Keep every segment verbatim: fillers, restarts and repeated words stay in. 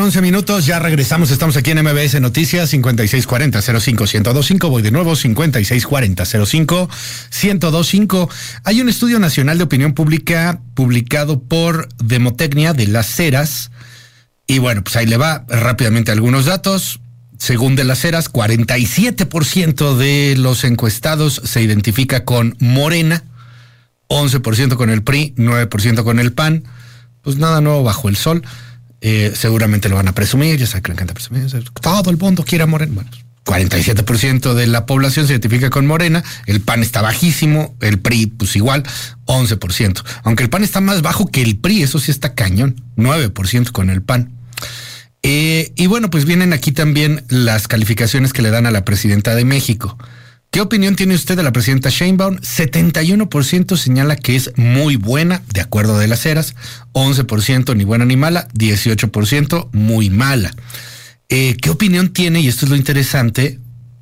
once minutos, ya regresamos, estamos aquí en M B S Noticias, cincuenta y seis cuarenta cero cinco ciento veinticinco, voy de nuevo, cincuenta y seis cuarenta cero cinco ciento veinticinco. Hay un estudio nacional de opinión pública publicado por Demotecnia de Las Heras, y bueno, pues ahí le va rápidamente algunos datos. Según de Las Heras, cuarenta y siete por ciento de los encuestados se identifica con Morena, once por ciento con el P R I, nueve por ciento con el P A N, pues nada nuevo bajo el sol. Eh, seguramente lo van a presumir, ya saben que le encanta presumir, todo el mundo quiere a Morena. Bueno, cuarenta y siete por ciento de la población se identifica con Morena, el P A N está bajísimo, el P R I pues igual, once por ciento. Aunque el P A N está más bajo que el P R I, eso sí está cañón, nueve por ciento con el P A N. Eh, y bueno, pues vienen aquí también las calificaciones que le dan a la presidenta de México. ¿Qué opinión tiene usted de la presidenta Sheinbaum? setenta y uno por ciento señala que es muy buena, de acuerdo de Las Heras, once por ciento ni buena ni mala, dieciocho por ciento muy mala. Eh, ¿Qué opinión tiene? Y esto es lo interesante.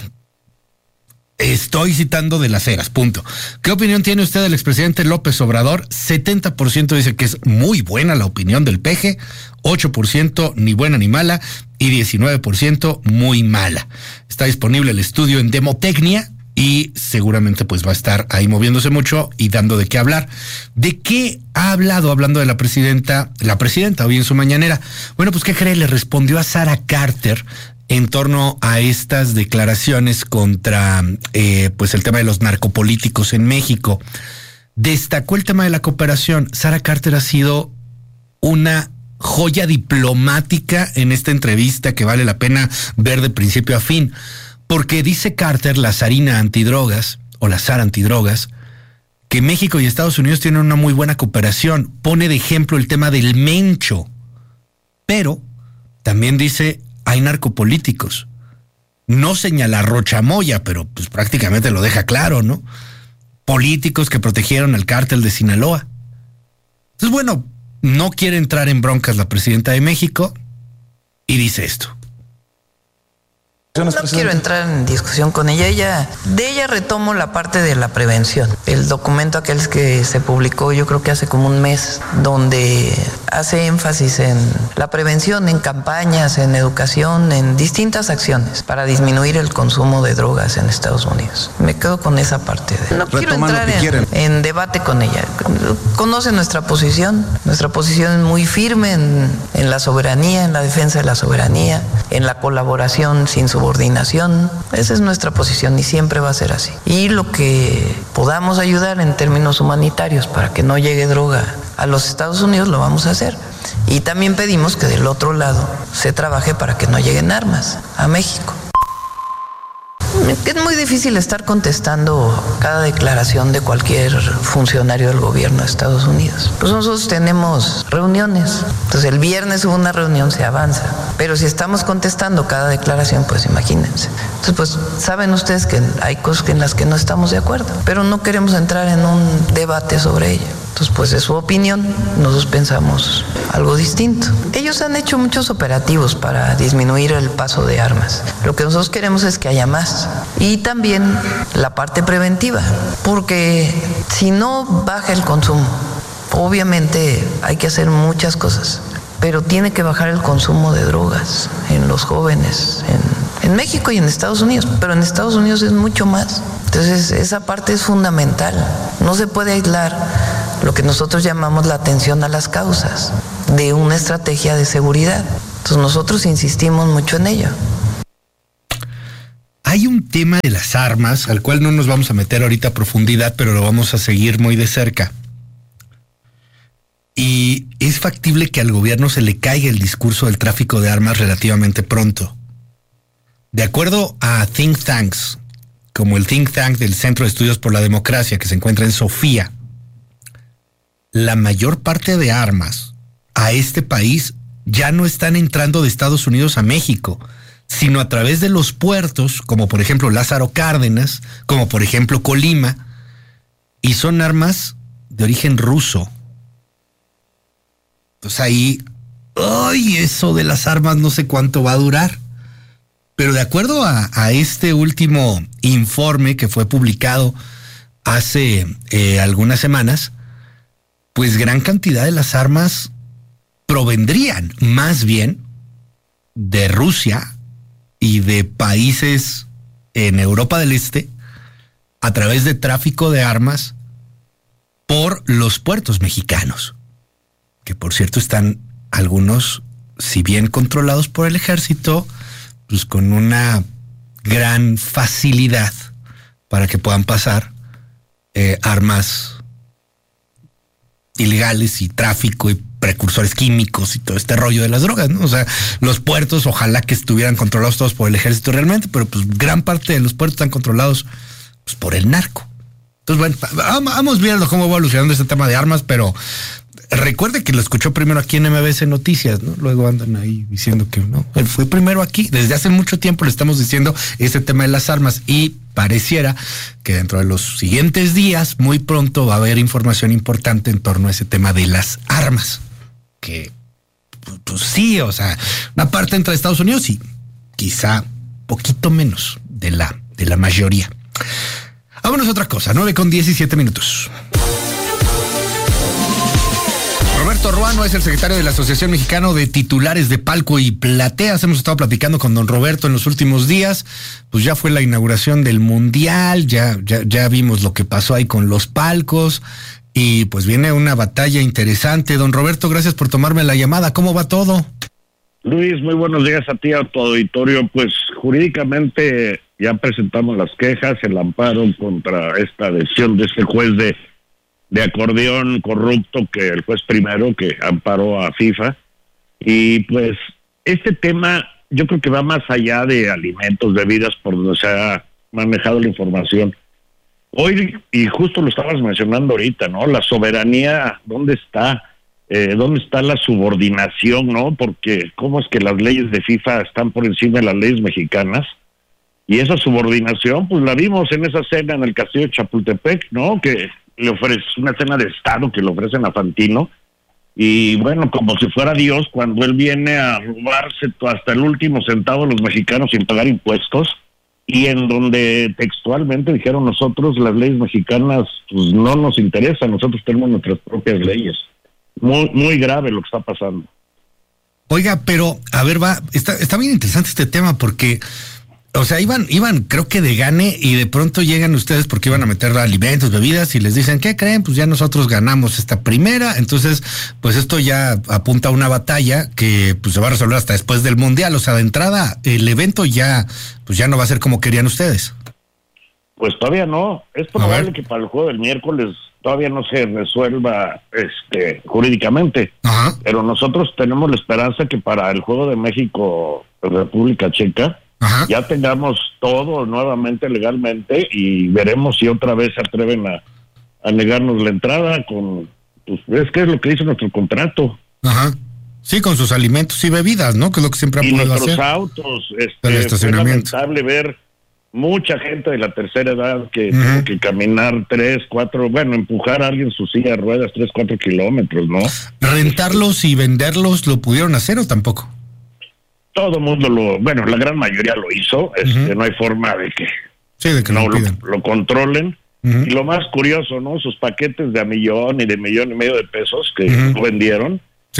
Estoy citando de Las Heras, punto. ¿Qué opinión tiene usted del expresidente López Obrador? setenta por ciento dice que es muy buena la opinión del P G, ocho por ciento ni buena ni mala y diecinueve por ciento muy mala. Está disponible el estudio en Demotecnia y seguramente pues va a estar ahí moviéndose mucho y dando de qué hablar. ¿De qué ha hablado hablando de la presidenta, la presidenta hoy en su mañanera? Bueno, pues ¿qué cree? Le respondió a Sara Carter en torno a estas declaraciones contra eh, pues el tema de los narcopolíticos en México. Destacó el tema de la cooperación. Sara Carter ha sido una joya diplomática en esta entrevista que vale la pena ver de principio a fin, porque dice Carter, la zarina antidrogas o la zar antidrogas, que México y Estados Unidos tienen una muy buena cooperación. Pone de ejemplo el tema del Mencho, pero también dice hay narcopolíticos. No señala a Rocha Moya, pero pues prácticamente lo deja claro, ¿no? Políticos que protegieron al cártel de Sinaloa. Entonces, bueno, no quiere entrar en broncas la presidenta de México y dice esto. No quiero entrar en discusión con ella. ella. De ella retomo la parte de la prevención. El documento aquel que se publicó yo creo que hace como un mes, donde hace énfasis en la prevención, en campañas, en educación, en distintas acciones para disminuir el consumo de drogas en Estados Unidos. Me quedo con esa parte. De... No quiero entrar en, en debate con ella. Conoce nuestra posición. Nuestra posición es muy firme en, en la soberanía, en la defensa de la soberanía, en la colaboración sin subordinación. Coordinación, esa es nuestra posición y siempre va a ser así. Y lo que podamos ayudar en términos humanitarios para que no llegue droga a los Estados Unidos lo vamos a hacer. Y también pedimos que del otro lado se trabaje para que no lleguen armas a México. Es muy difícil estar contestando cada declaración de cualquier funcionario del gobierno de Estados Unidos. Pues nosotros tenemos reuniones. Entonces el viernes hubo una reunión, se avanza. Pero si estamos contestando cada declaración, pues imagínense. Entonces, pues saben ustedes que hay cosas en las que no estamos de acuerdo, pero no queremos entrar en un debate sobre ello. Entonces, pues es su opinión, nosotros pensamos algo distinto. Ellos han hecho muchos operativos para disminuir el paso de armas. Lo que nosotros queremos es que haya más. Y también la parte preventiva, porque si no baja el consumo, obviamente hay que hacer muchas cosas, pero tiene que bajar el consumo de drogas en los jóvenes, en, en México y en Estados Unidos, pero en Estados Unidos es mucho más. Entonces, esa parte es fundamental. No se puede aislar lo que nosotros llamamos la atención a las causas de una estrategia de seguridad. Entonces nosotros insistimos mucho en ello. Hay un tema de las armas al cual no nos vamos a meter ahorita a profundidad, pero lo vamos a seguir muy de cerca. Y es factible que al gobierno se le caiga el discurso del tráfico de armas relativamente pronto. De acuerdo a think tanks, como el think tank del Centro de Estudios por la Democracia, que se encuentra en Sofía, la mayor parte de armas a este país ya no están entrando de Estados Unidos a México, sino a través de los puertos, como por ejemplo Lázaro Cárdenas, como por ejemplo Colima, y son armas de origen ruso. Entonces ahí, ¡ay! Eso de las armas no sé cuánto va a durar. Pero de acuerdo a, a este último informe que fue publicado hace eh, algunas semanas, pues gran cantidad de las armas provendrían más bien de Rusia y de países en Europa del Este a través de tráfico de armas por los puertos mexicanos, que por cierto están algunos, si bien controlados por el ejército, pues con una gran facilidad para que puedan pasar eh, armas ilegales y tráfico y precursores químicos y todo este rollo de las drogas, ¿no? O sea, los puertos ojalá que estuvieran controlados todos por el ejército realmente, pero pues gran parte de los puertos están controlados pues, por el narco. Entonces, bueno, vamos viendo cómo va evolucionando este tema de armas, pero recuerde que lo escuchó primero aquí en M B C Noticias, ¿no? Luego andan ahí diciendo que no, él fue primero aquí. Desde hace mucho tiempo le estamos diciendo este tema de las armas y pareciera que dentro de los siguientes días, muy pronto va a haber información importante en torno a ese tema de las armas. Que, pues, pues sí, o sea, una parte entra de Estados Unidos y quizá poquito menos de la, de la mayoría. Vámonos a otra cosa, nueve con diecisiete minutos. Roberto Ruano es el secretario de la Asociación Mexicana de Titulares de Palco y Plateas. Hemos estado platicando con don Roberto en los últimos días. Pues ya fue la inauguración del Mundial, ya, ya, ya vimos lo que pasó ahí con los palcos y pues viene una batalla interesante. Don Roberto, gracias por tomarme la llamada. ¿Cómo va todo? Luis, muy buenos días a ti, a tu auditorio. Pues jurídicamente ya presentamos las quejas, el amparo contra esta decisión de este juez de de acordeón corrupto, que el juez primero que amparó a FIFA. Y pues este tema yo creo que va más allá de alimentos, bebidas, por donde se ha manejado la información. Hoy, y justo lo estabas mencionando ahorita, ¿no? La soberanía, ¿dónde está? Eh, ¿Dónde está la subordinación, no? Porque cómo es que las leyes de FIFA están por encima de las leyes mexicanas. Y esa subordinación, pues la vimos en esa cena en el Castillo de Chapultepec, ¿no? Que le ofrece una cena de Estado que le ofrecen a Fantino, y bueno, como si fuera Dios, cuando él viene a robarse hasta el último centavo de los mexicanos sin pagar impuestos, y en donde textualmente dijeron nosotros las leyes mexicanas pues no nos interesan, nosotros tenemos nuestras propias leyes. Muy, muy grave lo que está pasando. Oiga, pero a ver, va, está, está bien interesante este tema porque o sea, iban, iban, creo que de gane, y de pronto llegan ustedes porque iban a meter alimentos, bebidas, y les dicen, ¿qué creen? Pues ya nosotros ganamos esta primera, entonces, pues esto ya apunta a una batalla que pues se va a resolver hasta después del Mundial. O sea, de entrada, el evento ya, pues ya no va a ser como querían ustedes. Pues todavía no. Es probable que para el juego del miércoles todavía no se resuelva este jurídicamente. Ajá. Pero nosotros tenemos la esperanza que para el juego de México, República Checa, ajá, ya tengamos todo nuevamente legalmente, y veremos si otra vez se atreven a, a negarnos la entrada con, pues es que es lo que dice nuestro contrato. Ajá. Sí, con sus alimentos y bebidas, ¿no? Que es lo que siempre han podido hacer. Y nuestros autos, este, es lamentable ver mucha gente de la tercera edad que uh-huh. tiene que caminar tres, cuatro, bueno, empujar a alguien su silla de ruedas tres, cuatro kilómetros, ¿no? ¿Rentarlos y venderlos lo pudieron hacer o tampoco? Todo el mundo lo, bueno, la gran mayoría lo hizo, este, uh-huh. no hay forma de que, sí, de que no lo, lo, lo controlen. Uh-huh. Y lo más curioso, ¿no? Sus paquetes de a millón y de millón y medio de pesos que uh-huh. no vendieron. Sí.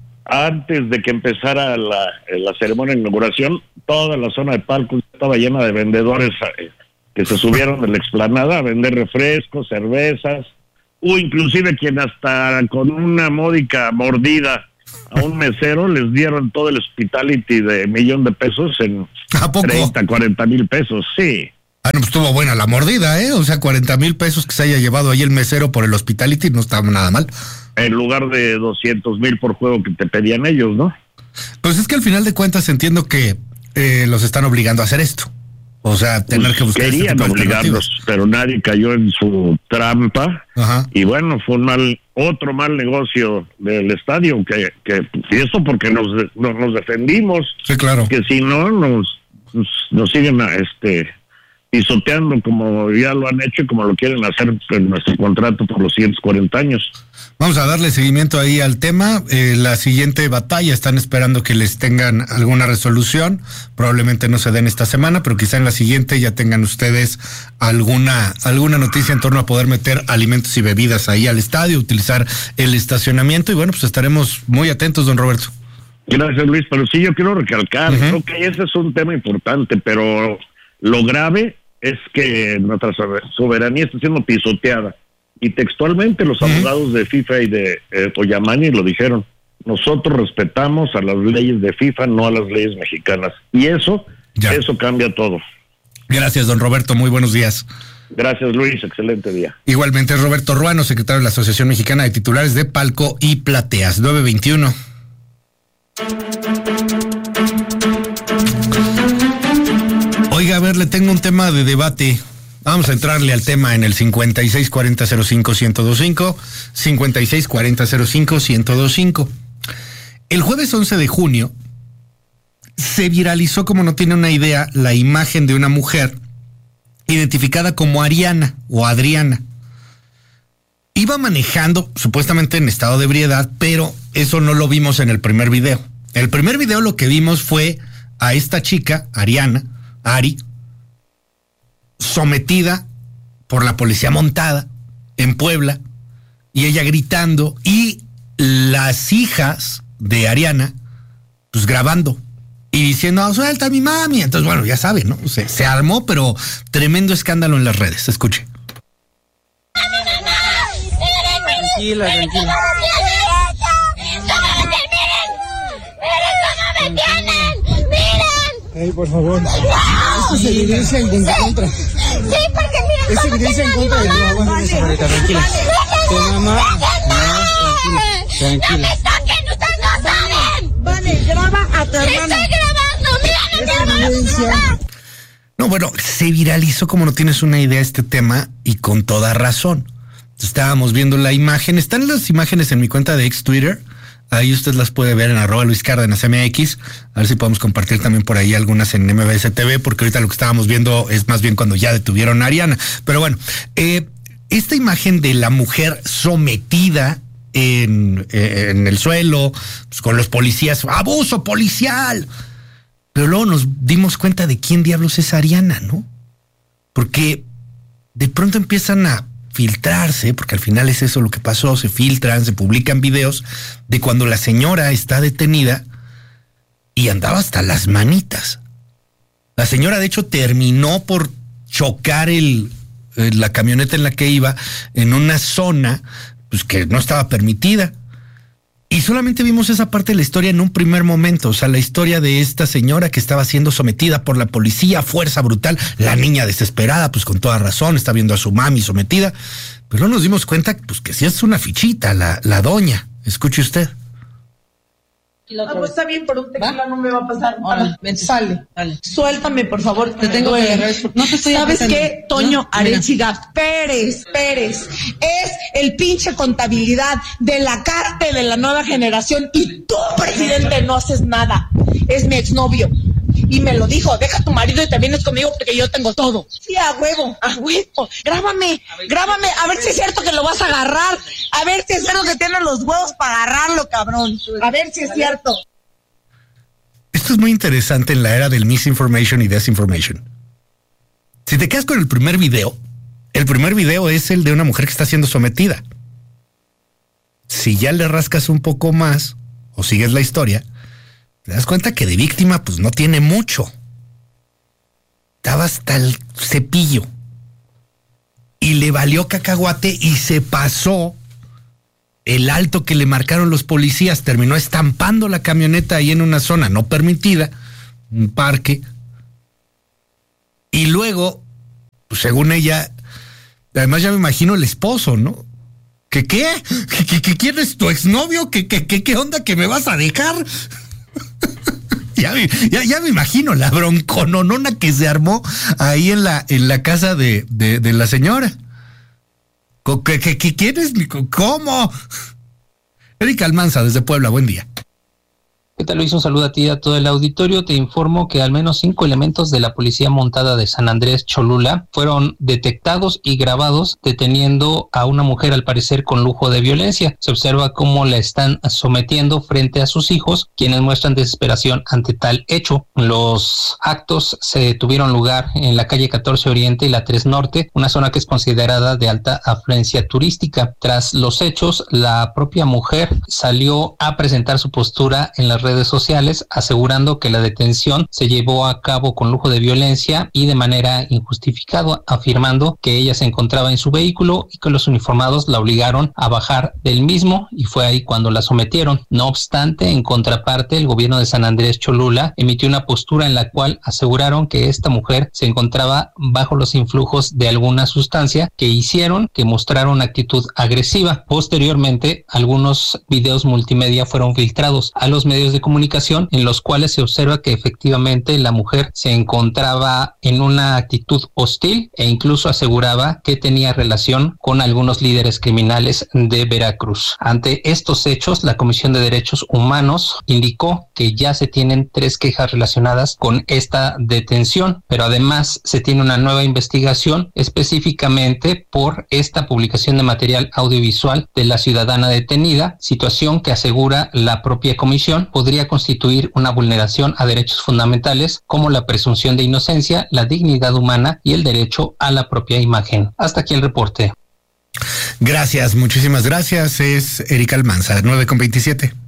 Antes de que empezara la, la ceremonia de inauguración, toda la zona de palcos estaba llena de vendedores eh, que se subieron de la explanada a vender refrescos, cervezas, o inclusive quien hasta con una módica mordida a un mesero les dieron todo el hospitality de millón de pesos en treinta, cuarenta mil pesos, sí. Ah, no, pues estuvo buena la mordida, ¿eh? O sea, cuarenta mil pesos que se haya llevado ahí el mesero por el hospitality no estaba nada mal. En lugar de doscientos mil por juego que te pedían ellos, ¿no? Pues es que al final de cuentas entiendo que eh, los están obligando a hacer esto. O sea, tener pues que buscar querían este obligarlos, pero nadie cayó en su trampa. Ajá. Y bueno, fue un mal, otro mal negocio del estadio, que, que y eso porque nos, nos, nos defendimos. Sí, claro. Que si no, nos, nos, nos siguen a, este pisoteando como ya lo han hecho y como lo quieren hacer en nuestro contrato por los siguientes cuarenta años. Vamos a darle seguimiento ahí al tema. Eh, la siguiente batalla, están esperando que les tengan alguna resolución. Probablemente no se den esta semana, pero quizá en la siguiente ya tengan ustedes alguna, alguna noticia en torno a poder meter alimentos y bebidas ahí al estadio, utilizar el estacionamiento. Y bueno, pues estaremos muy atentos, don Roberto. Gracias, Luis, pero sí yo quiero recalcar, uh-huh. creo que ese es un tema importante, pero lo grave es que nuestra soberanía está siendo pisoteada. Y textualmente los uh-huh. abogados de FIFA y de eh, Toyamani lo dijeron. Nosotros respetamos a las leyes de FIFA, no a las leyes mexicanas. Y eso, ya. eso cambia todo. Gracias, don Roberto. Muy buenos días. Gracias, Luis. Excelente día. Igualmente, Roberto Ruano, secretario de la Asociación Mexicana de Titulares de Palco y Plateas. nueve veintiuno. Oiga, a ver, le tengo un tema de debate. Vamos a entrarle al tema en el cincuenta y seis cuarenta cero cinco ciento veinticinco, cincuenta y seis cuarenta cero cinco ciento veinticinco. El jueves once de junio se viralizó, como no tiene una idea, la imagen de una mujer identificada como Ariana o Adriana. Iba manejando, supuestamente en estado de ebriedad, pero eso no lo vimos en el primer video. El primer video lo que vimos fue a esta chica, Ariana, Ari, sometida por la policía montada en Puebla, y ella gritando, y las hijas de Ariana, pues grabando y diciendo, oh, suelta a mi mami. Entonces, bueno, ya saben, ¿no? Se, se armó, pero tremendo escándalo en las redes. Escuche. Tranquila, tranquila. Ey, por favor. Esto es evidencia en contra. Sí, porque mira. Es evidencia en contra de tu mamá. Tranquila. Tu mamá. No, tranquila. Tranquila. No me toquen, ustedes no saben. Vale, graba a tu hermana. Estoy grabando, mira, no evidencia. No, bueno, se viralizó, como no tienes una idea, este tema, y con toda razón. Estábamos viendo la imagen. Están las imágenes en mi cuenta de ex Twitter. Ahí usted las puede ver en arroba Luis Cárdenas M X. A ver si podemos compartir también por ahí algunas en M B S T V, porque ahorita lo que estábamos viendo es más bien cuando ya detuvieron a Ariana. Pero bueno, eh, esta imagen de la mujer sometida en, eh, en el suelo, pues con los policías, ¡abuso policial! Pero luego nos dimos cuenta de quién diablos es Ariana, ¿no? Porque de pronto empiezan a filtrarse, porque al final es eso lo que pasó, se filtran, se publican videos de cuando la señora está detenida y andaba hasta las manitas. La señora de hecho terminó por chocar el, la camioneta en la que iba en una zona pues que no estaba permitida. Y solamente vimos esa parte de la historia en un primer momento, o sea, la historia de esta señora que estaba siendo sometida por la policía, fuerza brutal, la niña desesperada, pues con toda razón, está viendo a su mami sometida, pero no nos dimos cuenta pues que sí es una fichita, la, la doña. Escuche usted. Ah, pues está bien, por un tequila no me va a pasar. Ahora, vente. Sale. Dale. Suéltame, por favor. Te tengo que agarrar. No te estoy ¿Sabes apretando. qué? Toño ¿No? Arechiga Pérez, Pérez, es el pinche contabilidad de la carta de la nueva generación y tú, presidente, no haces nada. Es mi exnovio. Y me lo dijo, deja a tu marido y te vienes conmigo porque yo tengo todo. Sí, a huevo, a huevo. Grábame, grábame, a ver si es cierto que lo vas a agarrar. A ver si es cierto que tienes los huevos para agarrarlo, cabrón. A ver si es cierto. Esto es muy interesante en la era del misinformation y disinformation. Si te quedas con el primer video, el primer video es el de una mujer que está siendo sometida. Si ya le rascas un poco más, o sigues la historia, te das cuenta que de víctima pues no tiene mucho. Estaba hasta el cepillo. Y le valió cacahuate y se pasó el alto que le marcaron los policías. Terminó estampando la camioneta ahí en una zona no permitida, un parque. Y luego, pues según ella, además ya me imagino el esposo, ¿no? ¿Qué qué? ¿Qué, qué, qué quién es tu exnovio? ¿Qué, qué, qué, qué onda que me vas a dejar? Ya, ya, ya me imagino la broncononona que se armó ahí en la, en la casa de, de, de la señora. ¿Qué, qué, qué quieres? ¿Cómo? Erika Almanza, desde Puebla, buen día. ¿Qué tal, Luis? Un saludo a ti y a todo el auditorio. Te informo que al menos cinco elementos de la Policía Montada de San Andrés Cholula fueron detectados y grabados deteniendo a una mujer, al parecer con lujo de violencia. Se observa cómo la están sometiendo frente a sus hijos, quienes muestran desesperación ante tal hecho. Los actos se tuvieron lugar en la calle catorce Oriente y la tres Norte, una zona que es considerada de alta afluencia turística. Tras los hechos, la propia mujer salió a presentar su postura en las redes redes sociales asegurando que la detención se llevó a cabo con lujo de violencia y de manera injustificada, afirmando que ella se encontraba en su vehículo y que los uniformados la obligaron a bajar del mismo y fue ahí cuando la sometieron. No obstante, en contraparte, el gobierno de San Andrés Cholula emitió una postura en la cual aseguraron que esta mujer se encontraba bajo los influjos de alguna sustancia que hicieron que mostrara una actitud agresiva. Posteriormente, algunos videos multimedia fueron filtrados a los medios de comunicación en los cuales se observa que efectivamente la mujer se encontraba en una actitud hostil e incluso aseguraba que tenía relación con algunos líderes criminales de Veracruz. Ante estos hechos, la Comisión de Derechos Humanos indicó que ya se tienen tres quejas relacionadas con esta detención, pero además se tiene una nueva investigación específicamente por esta publicación de material audiovisual de la ciudadana detenida, situación que asegura la propia comisión podría constituir una vulneración a derechos fundamentales como la presunción de inocencia, la dignidad humana y el derecho a la propia imagen. Hasta aquí el reporte. Gracias, muchísimas gracias. Es Erika Almanza, nueve con veintisiete.